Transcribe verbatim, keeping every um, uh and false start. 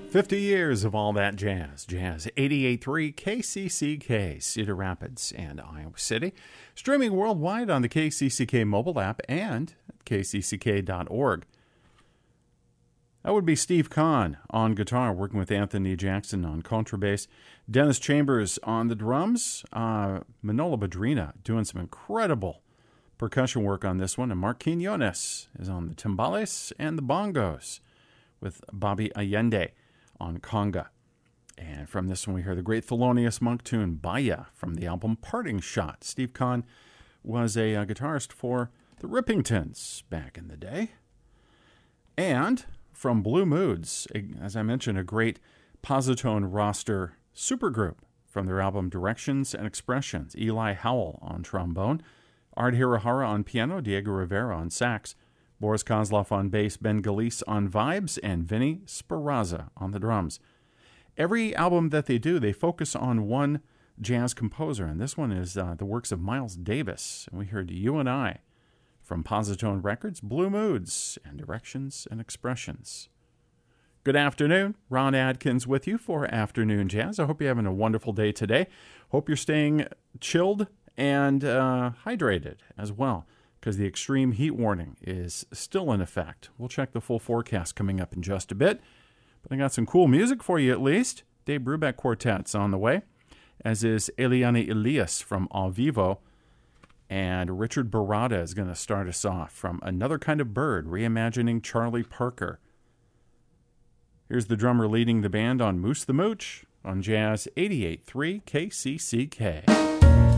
fifty years of all that jazz. Jazz eighty-eight point three K C C K, Cedar Rapids and Iowa City. Streaming worldwide on the K C C K mobile app and at K C C K dot org. That would be Steve Kahn on guitar, working with Anthony Jackson on contrabass. Dennis Chambers on the drums. Uh, Manolo Badrina doing some incredible percussion work on this one. And Mark Quinones is on the timbales and the bongos with Bobby Allende on conga. And from this one we hear the great Thelonious Monk tune, Baya, from the album Parting Shot. Steve Kahn was a, a guitarist for the Rippingtons back in the day. And from Blue Moods, as I mentioned, a great Positone roster supergroup from their album Directions and Expressions. Eli Howell on trombone, Art Hirahara on piano, Diego Rivera on sax, Boris Kozlov on bass, Ben Galice on vibes, and Vinny Sparazza on the drums. Every album that they do, they focus on one jazz composer, and this one is uh, the works of Miles Davis. And we heard You and I from Positone Records, Blue Moods, and Directions and Expressions. Good afternoon. Ron Adkins with you for Afternoon Jazz. I hope you're having a wonderful day today. Hope you're staying chilled and uh, hydrated as well, because the extreme heat warning is still in effect. We'll check the full forecast coming up in just a bit. But I got some cool music for you at least. Dave Brubeck Quartet's on the way, as is Eliane Elias from Au Vivo. And Richard Barada is going to start us off from Another Kind of Bird, reimagining Charlie Parker. Here's the drummer leading the band on Moose the Mooch on Jazz eighty-eight point three K C C K.